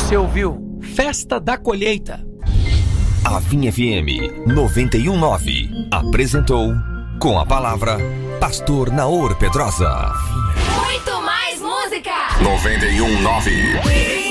Você ouviu Festa da Colheita. A Vinha FM 91.9 apresentou Com a Palavra Pastor Naor Pedrosa. Muito mais música. 91.9